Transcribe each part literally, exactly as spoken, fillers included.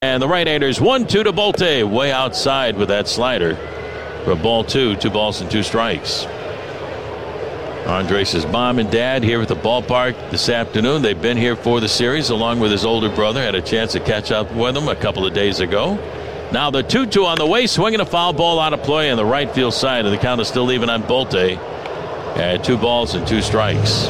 And the right-handers one two to Bolte, way outside with that slider for ball two, two balls and two strikes. Andres' mom and dad here at the ballpark this afternoon. They've been here for the series along with his older brother. Had a chance to catch up with him a couple of days ago. Now the two two on the way, swinging a foul ball out of play on the right field side, and the count is still even on Bolte at two balls and two strikes.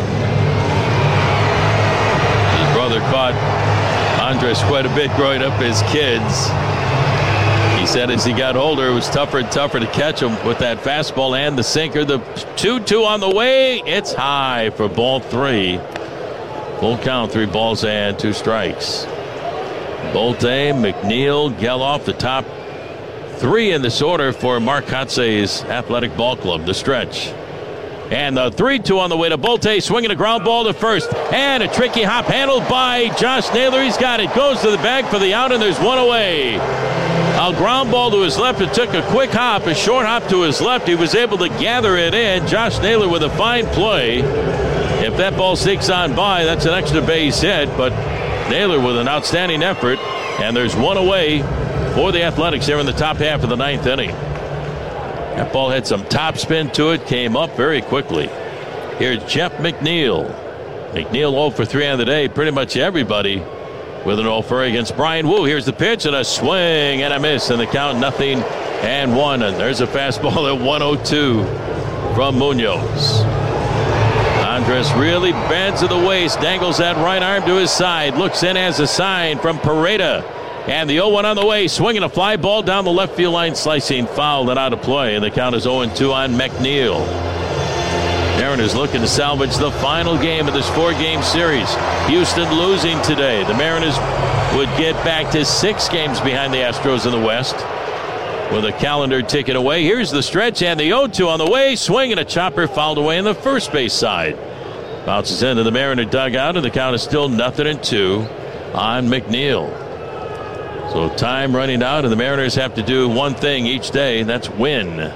His brother caught Andres quite a bit growing up as kids. He said as he got older, it was tougher and tougher to catch him with that fastball and the sinker. The two two on the way. It's high for ball three. Full count, three balls and two strikes. Bolte, McNeil, Geloff, the top three in this order for Mark Kotze's Athletic Ball Club. The stretch. And the three two on the way to Bolte, swinging a ground ball to first. And a tricky hop handled by Josh Naylor. He's got it. Goes to the bag for the out, and there's one away. A ground ball to his left. It took a quick hop, a short hop to his left. He was able to gather it in. Josh Naylor with a fine play. If that ball sneaks on by, that's an extra base hit. But Naylor with an outstanding effort. And there's one away for the Athletics here in the top half of the ninth inning. That ball had some top spin to it. Came up very quickly. Here's Jeff McNeil. McNeil oh for three on the day. Pretty much everybody with an oh for against Brian Wu. Here's the pitch and a swing and a miss, and the count nothing and one. And there's a fastball at one oh two from Munoz. Andres really bends to the waist, dangles that right arm to his side, looks in as a sign from Pareda. And the oh one on the way, swinging a fly ball down the left field line, slicing foul and out of play. And the count is oh two on McNeil. Mariners looking to salvage the final game of this four-game series. Houston losing today. The Mariners would get back to six games behind the Astros in the West with a calendar ticket away. Here's the stretch and the oh two on the way. Swing and a chopper fouled away in the first base side. Bounces into the Mariner dugout, and the count is still nothing and two on McNeil. So time running out, and the Mariners have to do one thing each day, and that's win.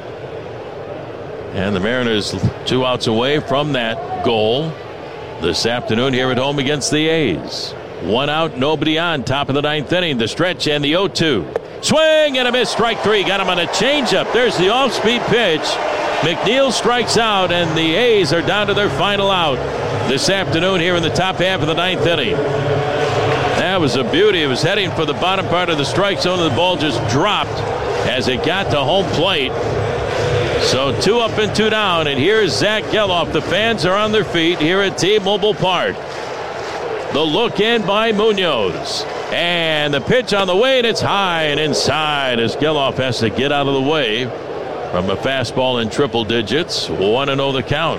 And the Mariners two outs away from that goal this afternoon here at home against the A's. One out, nobody on, top of the ninth inning. The stretch and the oh two. Swing and a miss, strike three. Got him on a changeup. There's the off-speed pitch. McNeil strikes out, and the A's are down to their final out this afternoon here in the top half of the ninth inning. That was a beauty. It was heading for the bottom part of the strike zone, and the ball just dropped as it got to home plate. So two up and two down, and here's Zach Geloff. The fans are on their feet here at T-Mobile Park. The look in by Munoz. And the pitch on the way, and it's high and inside as Geloff has to get out of the way from a fastball in triple digits. one and oh the count.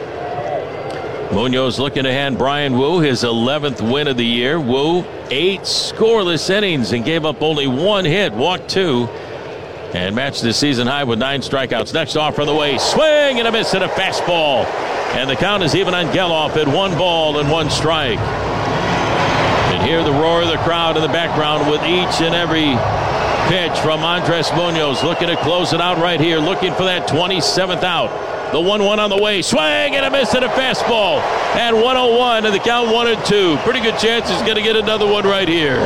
Munoz looking to hand Brian Wu his eleventh win of the year. Wu, eight scoreless innings and gave up only one hit, walked two, and matched the season high with nine strikeouts. Next off on the way, swing and a miss at a fastball. And the count is even on Geloff at one ball and one strike. And hear the roar of the crowd in the background with each and every pitch from Andres Munoz, looking to close it out right here, looking for that twenty-seventh out. The one one on the way, swing and a miss at a fastball at one oh one, and the count one and two. Pretty good chance he's going to get another one right here.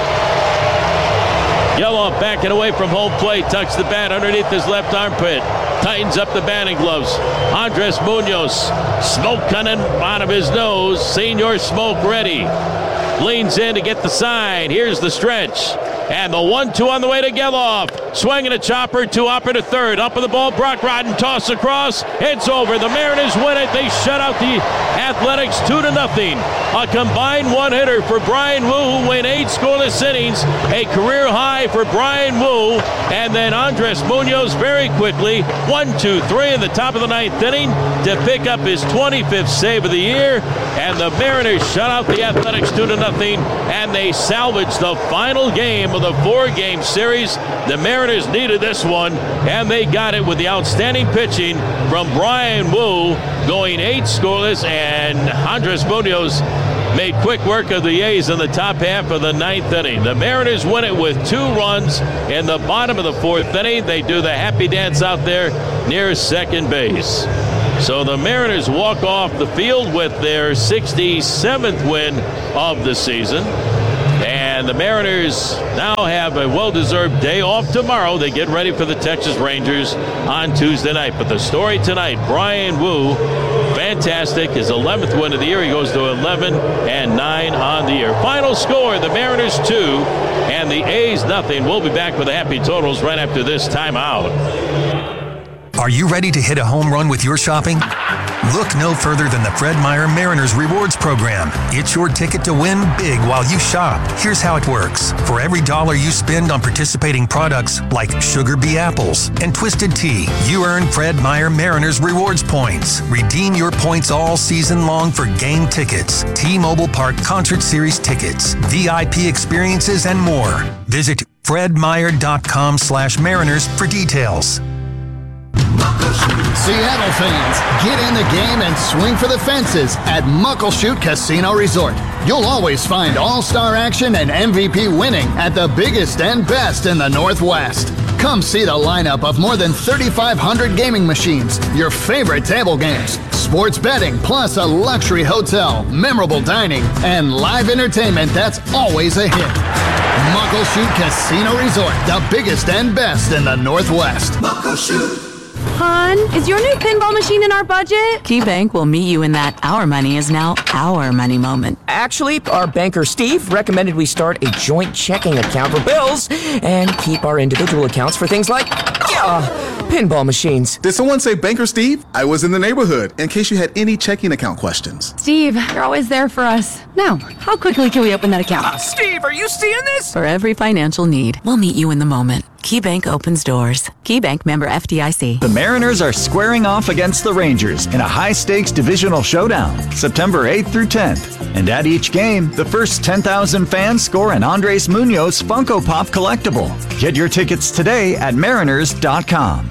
Geloff backing away from home plate, tucks the bat underneath his left armpit, tightens up the batting gloves. Andres Munoz, smoke coming out of his nose, senior smoke ready. Leans in to get the sign. Here's the stretch. And the one two on the way to Geloff. Swinging a chopper, two up and a third. Up in the ball, Brock Rodden toss across. It's over. The Mariners win it. They shut out the Athletics two to nothing. A combined one-hitter for Brian Wu, who went eight scoreless innings. A career high for Brian Wu. And then Andres Munoz very quickly. One, two, three in the top of the ninth inning to pick up his twenty-fifth save of the year. And the Mariners shut out the Athletics two to nothing. And they salvaged the final game of the four-game series. The Mariners needed this one, and they got it with the outstanding pitching from Brian Wu, going eight scoreless, and Andres Munoz made quick work of the A's in the top half of the ninth inning. The Mariners win it with two runs in the bottom of the fourth inning. They do the happy dance out there near second base. So the Mariners walk off the field with their sixty-seventh win of the season. And And the Mariners now have a well-deserved day off tomorrow. They get ready for the Texas Rangers on Tuesday night. But the story tonight, Bryan Woo, fantastic. His eleventh win of the year. He goes to eleven and nine on the year. Final score, the Mariners two and the A's nothing. We'll be back with the happy totals right after this timeout. Are you ready to hit a home run with your shopping? Look no further than the Fred Meyer Mariners Rewards Program. It's your ticket to win big while you shop. Here's how it works. For every dollar you spend on participating products like Sugar Bee Apples and Twisted Tea, you earn Fred Meyer Mariners Rewards points. Redeem your points all season long for game tickets, T-Mobile Park Concert Series tickets, V I P experiences, and more. Visit fredmeyer.com slash Mariners for details. Seattle fans, get in the game and swing for the fences at Muckleshoot Casino Resort. You'll always find all-star action and M V P winning at the biggest and best in the Northwest. Come see the lineup of more than thirty-five hundred gaming machines, your favorite table games, sports betting, plus a luxury hotel, memorable dining, and live entertainment that's always a hit. Muckleshoot Casino Resort, the biggest and best in the Northwest. Muckleshoot. Hon, is your new pinball machine in our budget? KeyBank will meet you in that our money is now our money moment. Actually, our banker Steve recommended we start a joint checking account for bills and keep our individual accounts for things like uh, pinball machines. Did someone say Banker Steve? I was in the neighborhood in case you had any checking account questions. Steve, you're always there for us. Now, how quickly can we open that account? Uh, Steve, are you seeing this? For every financial need, we'll meet you in the moment. KeyBank opens doors. KeyBank, member F D I C. The Mariners are squaring off against the Rangers in a high-stakes divisional showdown, September eighth through tenth. And at each game, the first ten thousand fans score an Andres Munoz Funko Pop collectible. Get your tickets today at mariners dot com.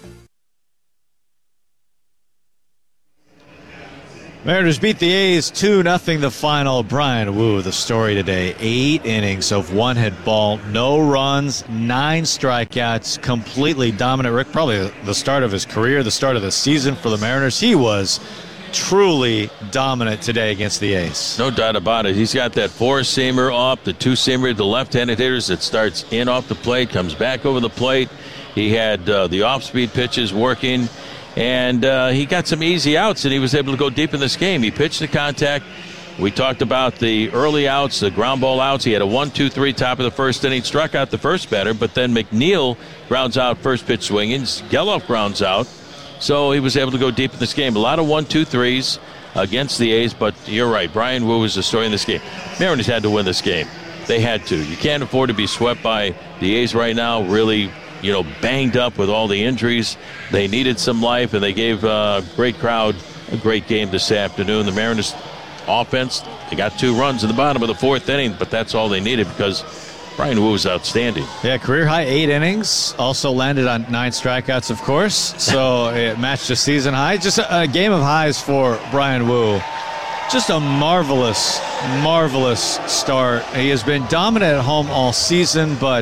Mariners beat the A's two nothing the final. Bryan Woo, the story today. Eight innings of one-hit ball, no runs, nine strikeouts, completely dominant. Rick, probably the start of his career, the start of the season for the Mariners. He was truly dominant today against the A's. No doubt about it. He's got that four-seamer off, the two-seamer, the left-handed hitters that starts in off the plate, comes back over the plate. He had uh, the off-speed pitches working. And uh, he got some easy outs, and he was able to go deep in this game. He pitched the contact. We talked about the early outs, the ground ball outs. He had a one two three top of the first inning, struck out the first batter, but then McNeil grounds out first pitch swinging. Gelof grounds out. So he was able to go deep in this game. A lot of one two threes against the A's, but you're right. Bryan Woo was the story in this game. Mariners had to win this game. They had to. You can't afford to be swept by the A's right now, really, you know, banged up with all the injuries. They needed some life, and they gave a great crowd a great game this afternoon. The Mariners offense, they got two runs in the bottom of the fourth inning, but that's all they needed because Bryan Woo was outstanding. Yeah, career high eight innings. Also landed on nine strikeouts, of course. So it matched a season high. Just a, a game of highs for Bryan Woo. Just a marvelous, marvelous start. He has been dominant at home all season, but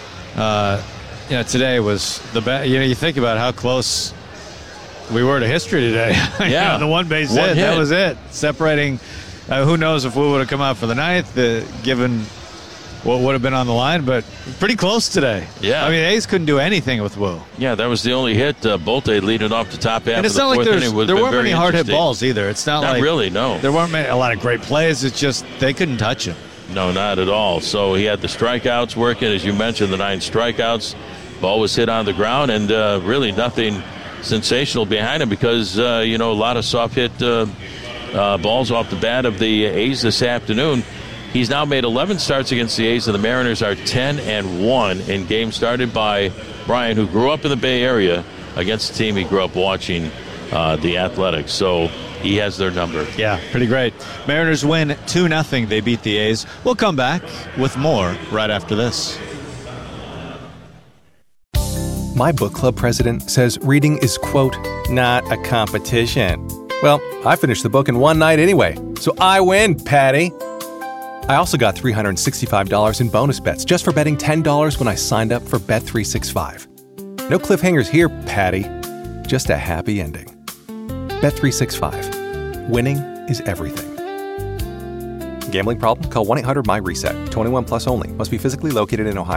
uh, you know, today was the best. You know, you think about how close we were to history today. Yeah, you know, the one base one hit, hit, that was it. Separating. Uh, who knows if Woo would have come out for the ninth, uh, given what would have been on the line, but pretty close today. Yeah, I mean, A's couldn't do anything with Woo. Yeah, that was the only hit. Uh, Bolte leading off the top half. And it's of the not like fourth there's, inning there weren't many hard hit interesting. balls either. It's not, not like really. No, there weren't many, a lot of great plays. It's just they couldn't touch him. No, not at all. So he had the strikeouts working, as you mentioned, the nine strikeouts. Ball was hit on the ground, and uh, really nothing sensational behind him because, uh, you know, a lot of soft hit uh, uh, balls off the bat of the A's this afternoon. He's now made eleven starts against the A's, and the Mariners are ten and one in games started by Bryan, who grew up in the Bay Area against the team he grew up watching, uh, the Athletics. So he has their number. Yeah, pretty great. Mariners win two nothing. They beat the A's. We'll come back with more right after this. My book club president says reading is, quote, not a competition. Well, I finished the book in one night anyway, so I win, Patty. I also got three hundred sixty-five dollars in bonus bets just for betting ten dollars when I signed up for Bet three sixty-five. No cliffhangers here, Patty. Just a happy ending. Bet three sixty-five. Winning is everything. Gambling problem? Call one eight hundred M Y RESET. twenty-one plus only. Must be physically located in Ohio.